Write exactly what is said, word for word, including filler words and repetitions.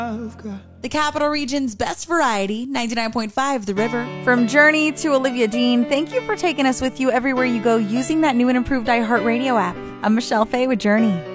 The Capital Region's best variety, ninety-nine point five The River. From Journey to Olivia Dean, thank you for taking us with you everywhere you go using that new and improved iHeartRadio app. I'm Michelle Fay with Journey.